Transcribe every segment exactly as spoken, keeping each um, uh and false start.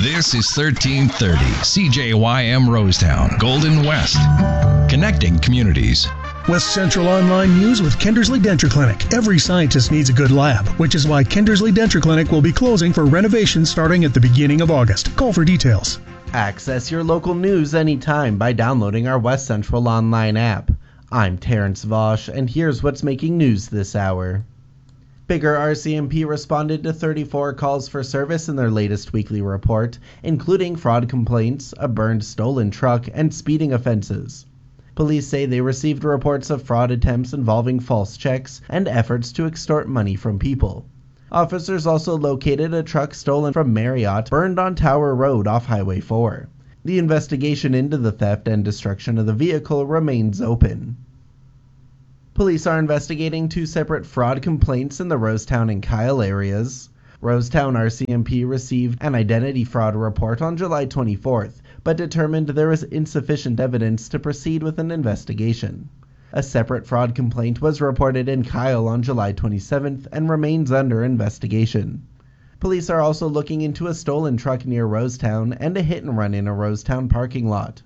This is thirteen thirty C J Y M Rosetown, Golden West. Connecting communities. West Central Online News with Kindersley Denture Clinic. Every scientist needs a good lab, which is why Kindersley Denture Clinic will be closing for renovation starting at the beginning of August. Call for details. Access your local news anytime by downloading our West Central Online app. I'm Terrence Vosch, and here's what's making news this hour. Bigger R C M P responded to thirty-four calls for service in their latest weekly report, including fraud complaints, a burned stolen truck, and speeding offenses. Police say they received reports of fraud attempts involving false checks and efforts to extort money from people. Officers also located a truck stolen from Marriott burned on Tower Road off Highway four. The investigation into the theft and destruction of the vehicle remains open. Police are investigating two separate fraud complaints in the Rosetown and Kyle areas. Rosetown R C M P received an identity fraud report on July twenty-fourth, but determined there was insufficient evidence to proceed with an investigation. A separate fraud complaint was reported in Kyle on July twenty-seventh and remains under investigation. Police are also looking into a stolen truck near Rosetown and a hit and run in a Rosetown parking lot.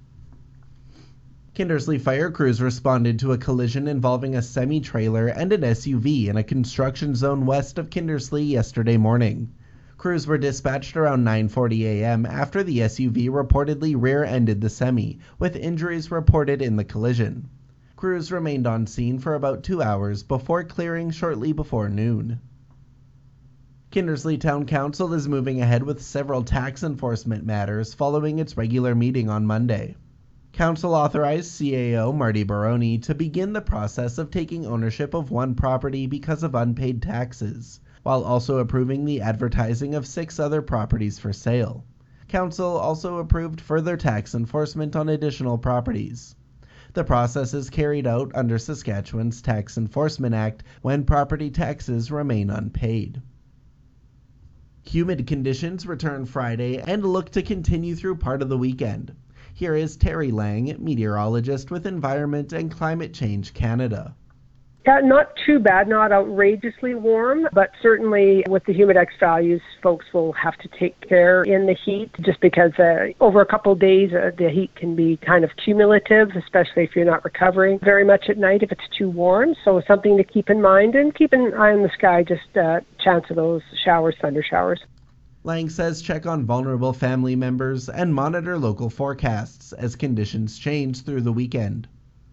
Kindersley fire crews responded to a collision involving a semi-trailer and an S U V in a construction zone west of Kindersley yesterday morning. Crews were dispatched around nine forty a.m. after the S U V reportedly rear-ended the semi, with injuries reported in the collision. Crews remained on scene for about two hours before clearing shortly before noon. Kindersley Town Council is moving ahead with several tax enforcement matters following its regular meeting on Monday. Council authorized C A O Marty Baroni to begin the process of taking ownership of one property because of unpaid taxes, while also approving the advertising of six other properties for sale. Council also approved further tax enforcement on additional properties. The process is carried out under Saskatchewan's Tax Enforcement Act when property taxes remain unpaid. Humid conditions return Friday and look to continue through part of the weekend. Here is Terry Lang, meteorologist with Environment and Climate Change Canada. Yeah, not too bad, not outrageously warm, but certainly with the humidex values, folks will have to take care in the heat just because uh, over a couple of days uh, the heat can be kind of cumulative, especially if you're not recovering very much at night if it's too warm. So something to keep in mind, and keep an eye on the sky, just uh, chance of those showers, thunder showers. Lang says check on vulnerable family members and monitor local forecasts as conditions change through the weekend.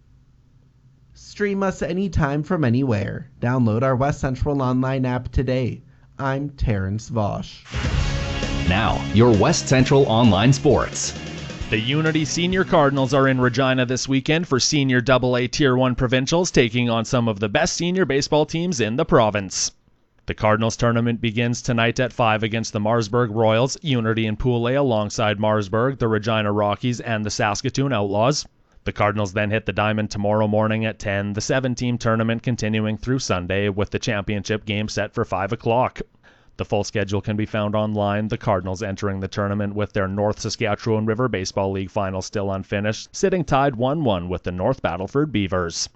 Stream us anytime from anywhere. Download our West Central Online app today. I'm Terrence Vosch. Now, your West Central Online Sports. The Unity Senior Cardinals are in Regina this weekend for Senior double A Tier one Provincials, taking on some of the best senior baseball teams in the province. The Cardinals tournament begins tonight at five against the Marsburg Royals, Unity and Poole alongside Marsburg, the Regina Rockies, and the Saskatoon Outlaws. The Cardinals then hit the diamond tomorrow morning at ten, the seven-team tournament continuing through Sunday with the championship game set for five o'clock. The full schedule can be found online, the Cardinals entering the tournament with their North Saskatchewan River Baseball League final still unfinished, sitting tied one one with the North Battleford Beavers.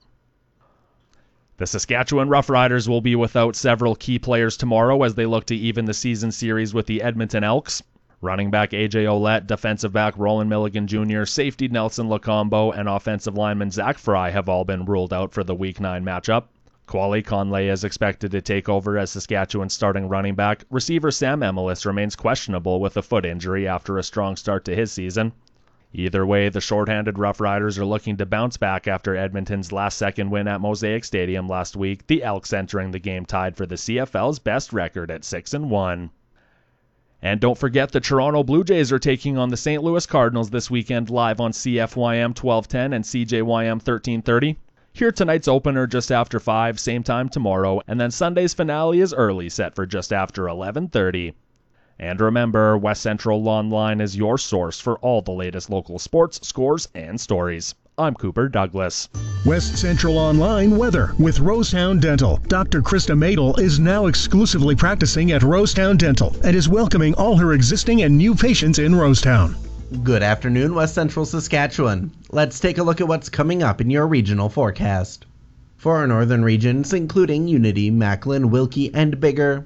The Saskatchewan Roughriders will be without several key players tomorrow as they look to even the season series with the Edmonton Elks. Running back A J Ouellette, defensive back Roland Milligan Junior, safety Nelson Lacombo, and offensive lineman Zach Fry have all been ruled out for the Week nine matchup. Quali Conley is expected to take over as Saskatchewan's starting running back. Receiver Sam Emelis remains questionable with a foot injury after a strong start to his season. Either way, the shorthanded Roughriders are looking to bounce back after Edmonton's last-second win at Mosaic Stadium last week, the Elks entering the game tied for the C F L's best record at six and one. And don't forget the Toronto Blue Jays are taking on the Saint Louis Cardinals this weekend live on C F Y M twelve ten and C J Y M thirteen thirty. Hear tonight's opener just after five, same time tomorrow, and then Sunday's finale is early, set for just after eleven thirty. And remember, West Central Online is your source for all the latest local sports, scores, and stories. I'm Cooper Douglas. West Central Online weather with Rosetown Dental. Doctor Krista Madel is now exclusively practicing at Rosetown Dental and is welcoming all her existing and new patients in Rosetown. Good afternoon, West Central Saskatchewan. Let's take a look at what's coming up in your regional forecast. For our northern regions, including Unity, Macklin, Wilkie, and Bigger,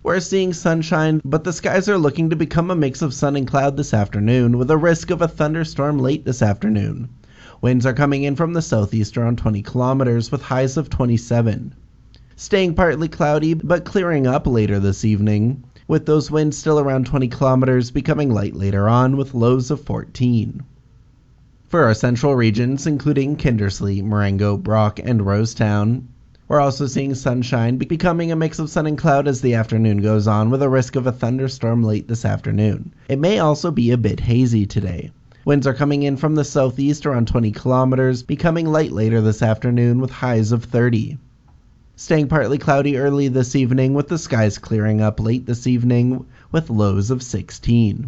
We're seeing sunshine, but the skies are looking to become a mix of sun and cloud this afternoon, with a risk of a thunderstorm late this afternoon. Winds are coming in from the southeast around twenty kilometers, with highs of twenty-seven. Staying partly cloudy, but clearing up later this evening, with those winds still around twenty kilometers, becoming light later on, with lows of fourteen. For our central regions, including Kindersley, Marengo, Brock, and Rosetown, we're also seeing sunshine becoming a mix of sun and cloud as the afternoon goes on, with a risk of a thunderstorm late this afternoon. It may also be a bit hazy today. Winds are coming in from the southeast around twenty kilometers, becoming light later this afternoon with highs of thirty. Staying partly cloudy early this evening, with the skies clearing up late this evening with lows of sixteen.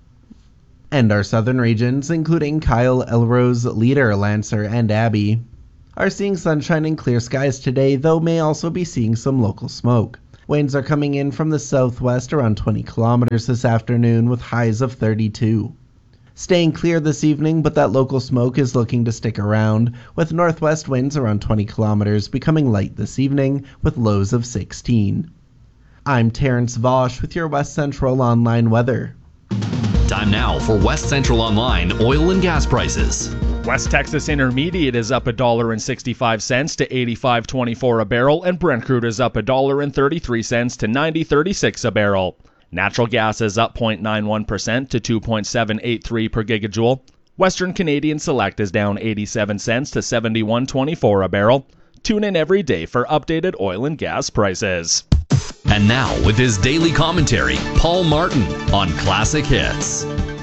And our southern regions, including Kyle, Elrose, Leader, Lancer, and Abbey, are seeing sunshine and clear skies today, though may also be seeing some local smoke. Winds are coming in from the southwest around twenty kilometers this afternoon with highs of thirty-two. Staying clear this evening, but that local smoke is looking to stick around, with northwest winds around twenty kilometers becoming light this evening with lows of sixteen. I'm Terrence Vosch with your West Central Online weather. Time now for West Central Online oil and gas prices. West Texas Intermediate is up one dollar and sixty-five cents to eighty-five twenty-four a barrel, and Brent crude is up one dollar and thirty-three cents to ninety thirty-six a barrel. Natural gas is up zero point nine one percent to two point seven eight three per gigajoule. Western Canadian Select is down eighty-seven cents to seventy-one twenty-four a barrel. Tune in every day for updated oil and gas prices. And now, with his daily commentary, Paul Martin on Classic Hits.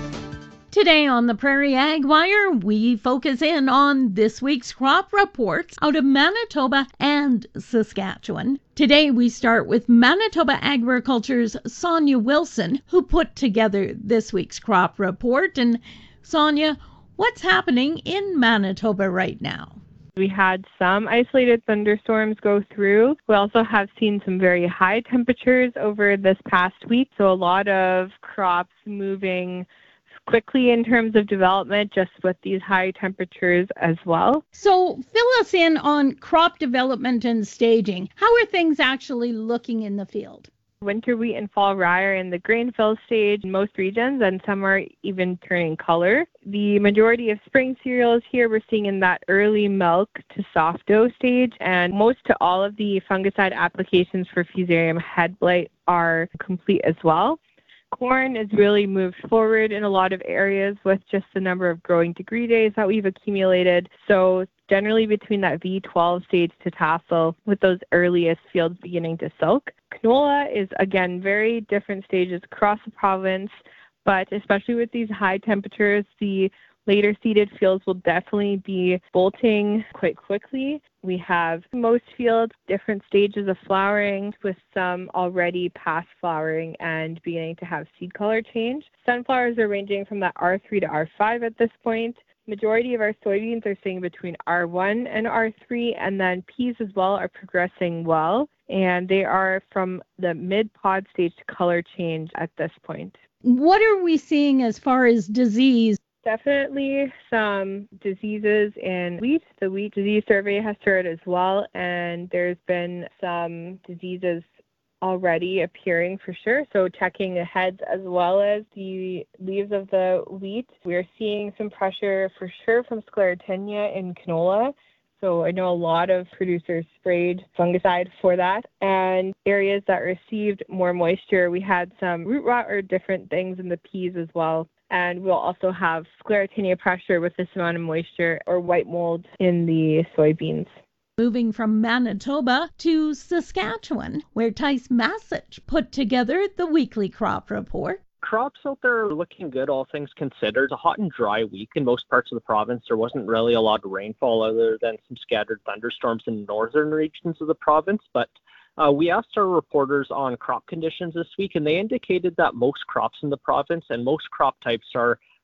Today on the Prairie Ag Wire, we focus in on this week's crop reports out of Manitoba and Saskatchewan. Today we start with Manitoba Agriculture's Sonia Wilson, who put together this week's crop report. And Sonia, what's happening in Manitoba right now? We had some isolated thunderstorms go through. We also have seen some very high temperatures over this past week, so a lot of crops moving quickly in terms of development just with these high temperatures as well. So fill us in on crop development and staging. How are things actually looking in the field? Winter wheat and fall rye are in the grain fill stage in most regions, and some are even turning color. The majority of spring cereals here we're seeing in that early milk to soft dough stage, and most to all of the fungicide applications for Fusarium head blight are complete as well. Corn has really moved forward in a lot of areas with just the number of growing degree days that we've accumulated. So generally between that V twelve stage to tassel, with those earliest fields beginning to silk. Canola is, again, very different stages across the province, but especially with these high temperatures, the later seeded fields will definitely be bolting quite quickly. We have most fields, different stages of flowering, with some already past flowering and beginning to have seed color change. Sunflowers are ranging from that R three to R five at this point. Majority of our soybeans are staying between R one and R three, and then peas as well are progressing well, and they are from the mid-pod stage to color change at this point. What are we seeing as far as disease? Definitely some diseases in wheat. The wheat disease survey has started as well, and there's been some diseases already appearing for sure. So checking the heads as well as the leaves of the wheat. We're seeing some pressure for sure from Sclerotinia in canola. So I know a lot of producers sprayed fungicide for that. And areas that received more moisture, we had some root rot or different things in the peas as well. And we'll also have Sclerotinia pressure with this amount of moisture or white mold in the soybeans. Moving from Manitoba to Saskatchewan, where Tice Massich put together the weekly crop report. Crops out there are looking good, all things considered. It's a hot and dry week in most parts of the province. There wasn't really a lot of rainfall other than some scattered thunderstorms in northern regions of the province. But uh, we asked our reporters on crop conditions this week, and they indicated that most crops in the province and most crop types are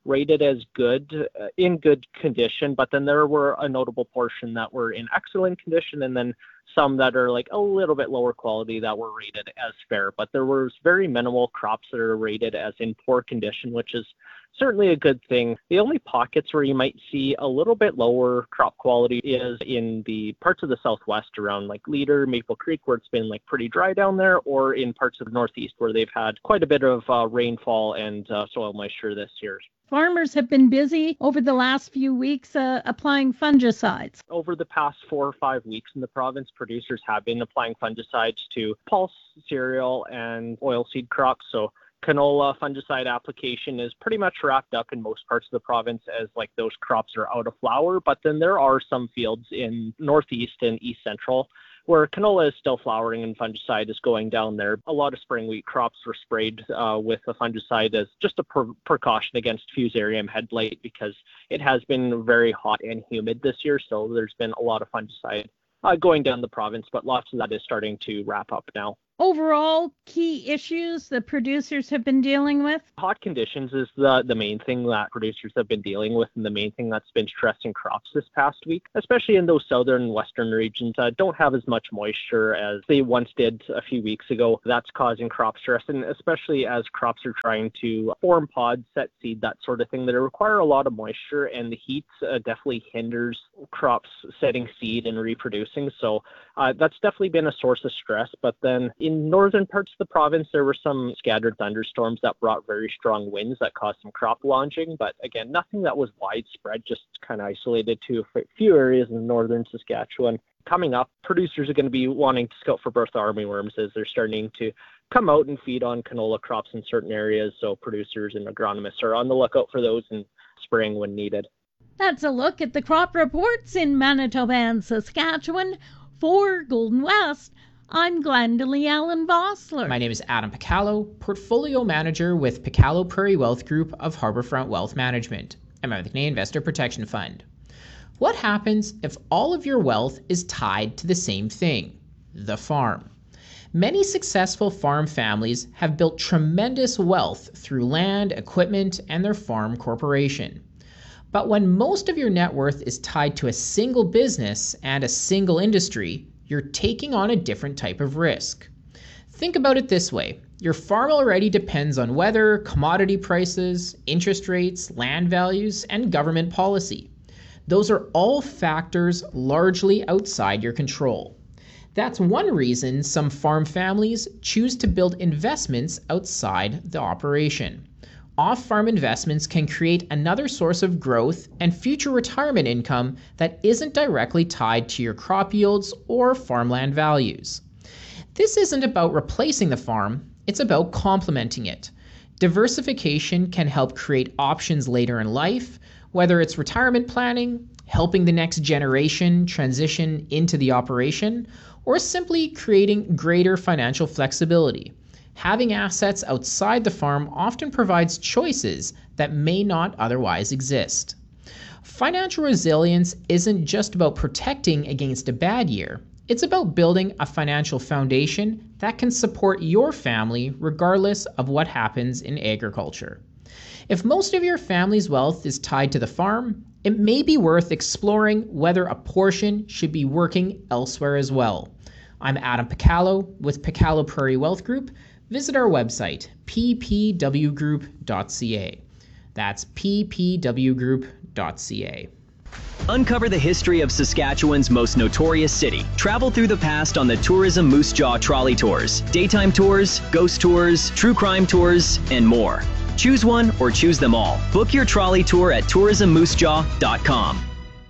rated as good, uh, in good condition, but then there were a notable portion that were in excellent condition, and then some that are like a little bit lower quality that were rated as fair. But there was very minimal crops that are rated as in poor condition, which is certainly a good thing. The only pockets where you might see a little bit lower crop quality is in the parts of the southwest around like Leader, Maple Creek, where it's been like pretty dry down there, or in parts of the northeast where they've had quite a bit of uh, rainfall and uh, soil moisture this year. Farmers have been busy over the last few weeks uh, applying fungicides. Over the past four or five weeks in the province, producers have been applying fungicides to pulse, cereal, and oilseed crops. So canola fungicide application is pretty much wrapped up in most parts of the province as like those crops are out of flower. But then there are some fields in northeast and east central where canola is still flowering and fungicide is going down there. A lot of spring wheat crops were sprayed uh, with a fungicide as just a per- precaution against fusarium head blight because it has been very hot and humid this year. So there's been a lot of fungicide uh, going down the province, but lots of that is starting to wrap up now. Overall, key issues that producers have been dealing with? Hot conditions is the, the main thing that producers have been dealing with, and the main thing that's been stressing crops this past week, especially in those southern and western regions that don't have as much moisture as they once did a few weeks ago. That's causing crop stress, and especially as crops are trying to form pods, set seed, that sort of thing, that require a lot of moisture, and the heat uh, definitely hinders crops setting seed and reproducing. So uh, that's definitely been a source of stress. But then in northern parts of the province, there were some scattered thunderstorms that brought very strong winds that caused some crop launching. But again, nothing that was widespread, just kind of isolated to a few areas in northern Saskatchewan. Coming up, producers are going to be wanting to scout for Bertha armyworms as they're starting to come out and feed on canola crops in certain areas. So producers and agronomists are on the lookout for those and spraying when needed. That's a look at the crop reports in Manitoba and Saskatchewan. For Golden West, I'm Glendalee Allen Vossler. My name is Adam Picallo, Portfolio Manager with Picallo Prairie Wealth Group of Harbourfront Wealth Management, and my Canadian Investor Protection Fund. What happens if all of your wealth is tied to the same thing, the farm? Many successful farm families have built tremendous wealth through land, equipment, and their farm corporation. But when most of your net worth is tied to a single business and a single industry, you're taking on a different type of risk. Think about it this way. Your farm already depends on weather, commodity prices, interest rates, land values, and government policy. Those are all factors largely outside your control. That's one reason some farm families choose to build investments outside the operation. Off-farm investments can create another source of growth and future retirement income that isn't directly tied to your crop yields or farmland values. This isn't about replacing the farm, it's about complementing it. Diversification can help create options later in life, whether it's retirement planning, helping the next generation transition into the operation, or simply creating greater financial flexibility. Having assets outside the farm often provides choices that may not otherwise exist. Financial resilience isn't just about protecting against a bad year. It's about building a financial foundation that can support your family regardless of what happens in agriculture. If most of your family's wealth is tied to the farm, it may be worth exploring whether a portion should be working elsewhere as well. I'm Adam Picallo with Picallo Prairie Wealth Group. Visit our website, p p w group dot c a. That's p p w group dot c a. Uncover the history of Saskatchewan's most notorious city. Travel through the past on the Tourism Moose Jaw Trolley Tours. Daytime tours, ghost tours, true crime tours, and more. Choose one or choose them all. Book your trolley tour at tourism moose jaw dot com.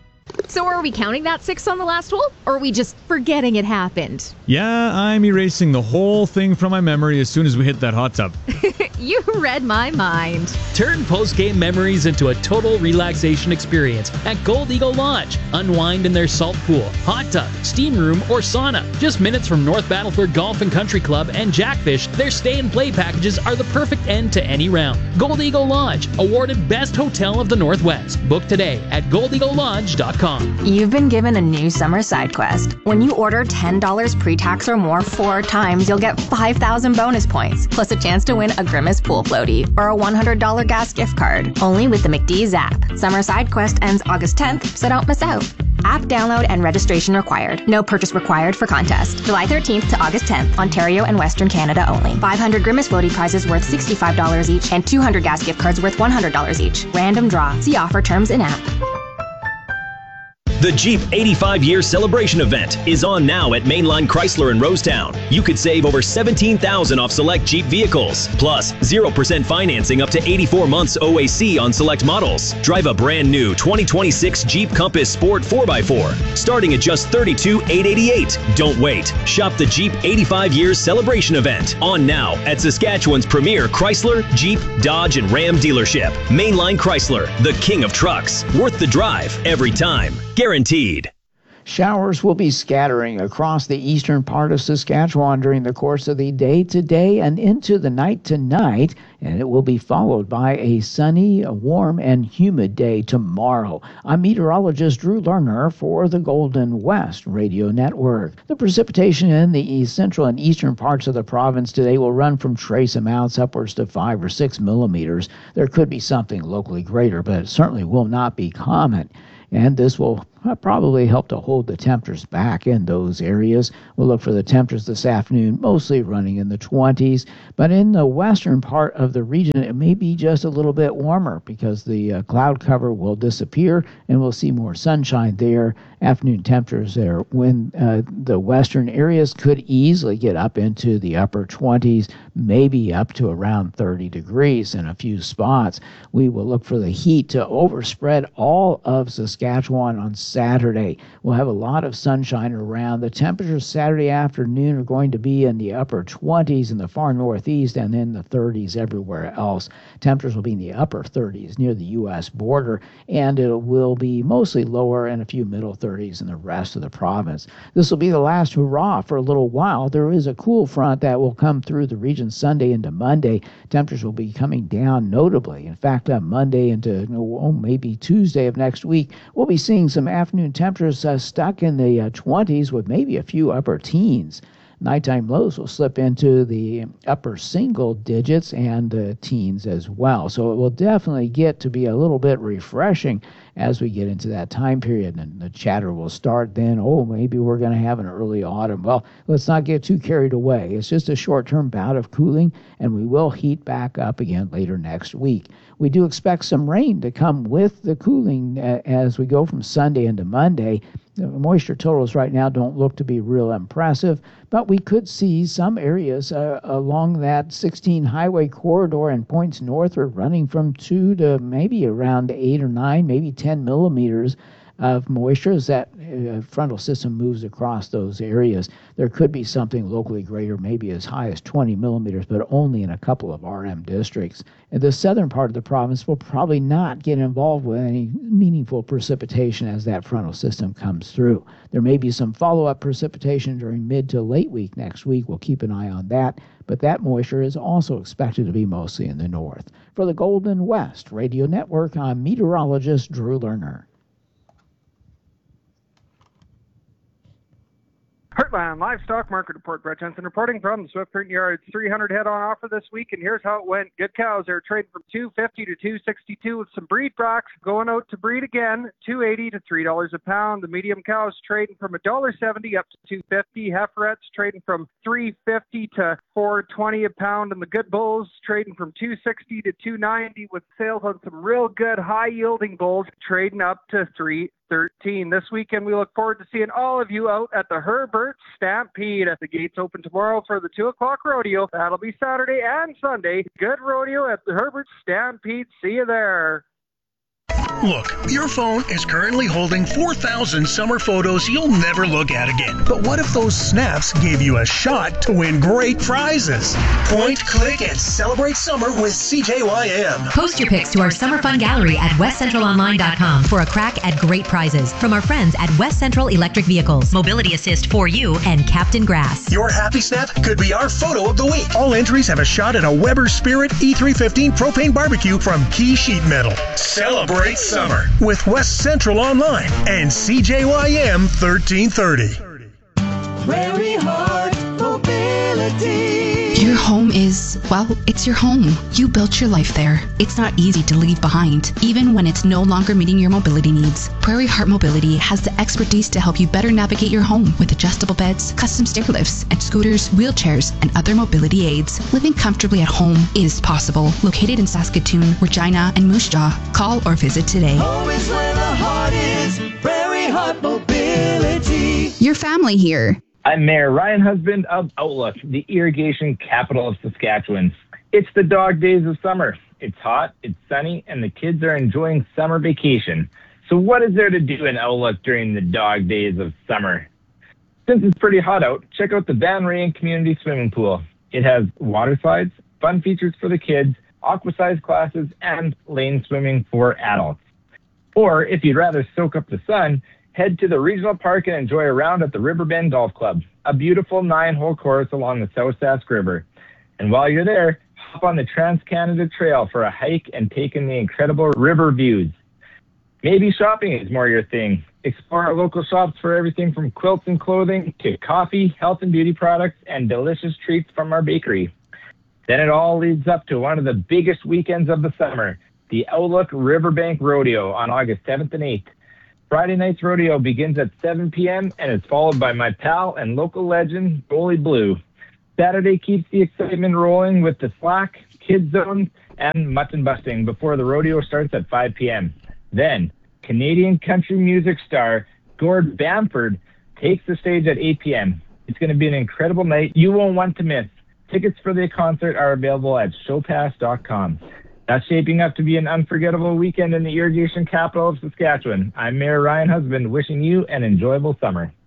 So are we counting that six on the last hole, or are we just forgetting it happened? Yeah, I'm erasing the whole thing from my memory as soon as we hit that hot tub. You read my mind. Turn post-game memories into a total relaxation experience at Gold Eagle Lodge. Unwind in their salt pool, hot tub, steam room, or sauna. Just minutes from North Battleford Golf and Country Club and Jackfish, their stay and play packages are the perfect end to any round. Gold Eagle Lodge, awarded Best Hotel of the Northwest. Book today at gold eagle lodge dot com. com. You've been given a new summer side quest. When you order ten dollars pre-tax or more four times, you'll get five thousand bonus points, plus a chance to win a Grimace pool floaty or a one hundred dollars gas gift card. Only with the McDee's app. Summer side quest ends August tenth, so don't miss out. App download and registration required. No purchase required for contest. July thirteenth to August tenth, Ontario and Western Canada only. five hundred Grimace floaty prizes worth sixty-five dollars each and two hundred gas gift cards worth one hundred dollars each. Random draw. See offer terms in app. The Jeep eighty-five year celebration event is on now at Mainline Chrysler in Rosetown. You could save over seventeen thousand dollars off select Jeep vehicles, plus zero percent financing up to eighty-four months O A C on select models. Drive a brand new twenty twenty-six Jeep Compass Sport four by four, starting at just thirty-two thousand eight hundred eighty-eight dollars. Don't wait. Shop the Jeep eighty-five year celebration event on now at Saskatchewan's premier Chrysler, Jeep, Dodge, and Ram dealership. Mainline Chrysler, the king of trucks. Worth the drive every time. Guaranteed. Showers will be scattering across the eastern part of Saskatchewan during the course of the day today and into the night tonight, and it will be followed by a sunny, warm, and humid day tomorrow. I'm meteorologist Drew Lerner for the Golden West Radio Network. The precipitation in the east, central and eastern parts of the province today will run from trace amounts upwards to five or six millimeters. There could be something locally greater, but it certainly will not be common. And this will probably help to hold the temperatures back in those areas. We'll look for the temperatures this afternoon, mostly running in the twenties. But in the western part of the region, it may be just a little bit warmer because the uh, cloud cover will disappear and we'll see more sunshine there. Afternoon temperatures there when uh, the western areas could easily get up into the upper twenties, maybe up to around thirty degrees in a few spots. We will look for the heat to overspread all of Saskatchewan on Saturday. We'll have a lot of sunshine around. The temperatures Saturday afternoon are going to be in the upper twenties in the far northeast and in the thirties everywhere else. Temperatures will be in the upper thirties near the U S border, and it will be mostly lower in a few middle thirties in the rest of the province. This will be the last hurrah for a little while. There is a cool front that will come through the region Sunday into Monday. Temperatures will be coming down notably. In fact, on Monday into oh, maybe Tuesday of next week, we'll be seeing some afternoon temperatures uh, stuck in the uh, twenties with maybe a few upper teens. Nighttime lows will slip into the upper single digits and uh, teens as well. So it will definitely get to be a little bit refreshing as we get into that time period. And the chatter will start then, oh, maybe we're going to have an early autumn. Well, let's not get too carried away. It's just a short-term bout of cooling, and we will heat back up again later next week. We do expect some rain to come with the cooling uh, as we go from Sunday into Monday. The moisture totals right now don't look to be real impressive, but we could see some areas uh, along that sixteen highway corridor and points northward running from two to maybe around eight or nine, maybe ten millimeters of moisture as that uh, frontal system moves across those areas. There could be something locally greater, maybe as high as twenty millimeters, but only in a couple of R M districts. And the southern part of the province will probably not get involved with any meaningful precipitation as that frontal system comes through. There may be some follow-up precipitation during mid to late week next week. We'll keep an eye on that, but that moisture is also expected to be mostly in the north. For the Golden West Radio Network, I'm meteorologist Drew Lerner. Heartland Livestock Market Report. Brett Jensen reporting from the Swift Curtain Yards. three hundred head on offer this week, and here's how it went. Good cows are trading from two fifty to two sixty-two with some breed blocks going out to breed again. two eighty to three dollars a pound. The medium cows trading from one seventy up to two fifty. Heiferettes trading from three fifty to four twenty a pound, and the good bulls trading from two sixty to two ninety with sales on some real good high yielding bulls trading up to three thirteen. This weekend, we look forward to seeing all of you out at the Herbert Stampede. The gates open tomorrow for the two o'clock rodeo. That'll be Saturday and Sunday. Good rodeo at the Herbert Stampede. See you there. Look, your phone is currently holding four thousand summer photos you'll never look at again. But what if those snaps gave you a shot to win great prizes? Point, click, and celebrate summer with C J Y M. Post your pics to our Summer Fun Gallery at west central online dot com for a crack at great prizes from our friends at West Central Electric Vehicles, Mobility Assist for You, and Captain Grass. Your happy snap could be our photo of the week. All entries have a shot at a Weber Spirit E three fifteen propane barbecue from Key Sheet Metal. Celebrate Summer with West Central Online and C J Y M thirteen thirty. Prairie Heart Mobility. Your home is, well, it's your home. You built your life there. It's not easy to leave behind, even when it's no longer meeting your mobility needs. Prairie Heart Mobility has the expertise to help you better navigate your home with adjustable beds, custom stair lifts, and scooters, wheelchairs, and other mobility aids. Living comfortably at home is possible. Located in Saskatoon, Regina, and Moose Jaw. Call or visit today. Home is where the heart is. Prairie Heart Mobility. Your family here. I'm Mayor Ryan Husband of Outlook, the irrigation capital of Saskatchewan. It's the dog days of summer. It's hot, it's sunny, and the kids are enjoying summer vacation. So what is there to do in Outlook during the dog days of summer? Since it's pretty hot out, check out the Van Ryn Community Swimming Pool. It has water slides, fun features for the kids, aqua-size classes, and lane swimming for adults. Or if you'd rather soak up the sun, head to the regional park and enjoy a round at the Riverbend Golf Club, a beautiful nine-hole course along the South Sask River. And while you're there, hop on the Trans-Canada Trail for a hike and take in the incredible river views. Maybe shopping is more your thing. Explore our local shops for everything from quilts and clothing to coffee, health and beauty products, and delicious treats from our bakery. Then it all leads up to one of the biggest weekends of the summer, the Outlook Riverbank Rodeo on August seventh and eighth. Friday night's rodeo begins at seven p.m. and is followed by my pal and local legend, Goalie Blue. Saturday keeps the excitement rolling with the slack, kids zone, and mutton busting before the rodeo starts at five p.m. Then, Canadian country music star Gord Bamford takes the stage at eight p.m. It's going to be an incredible night you won't want to miss. Tickets for the concert are available at showpass dot com. That's shaping up to be an unforgettable weekend in the irrigation capital of Saskatchewan. I'm Mayor Ryan Husband, wishing you an enjoyable summer.